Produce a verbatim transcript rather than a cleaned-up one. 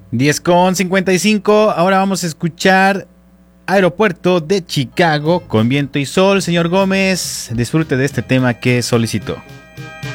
diez con cincuenta y cinco. Ahora vamos a escuchar Aeropuerto de Chicago con viento y sol. Señor Gómez, disfrute de este tema que solicitó.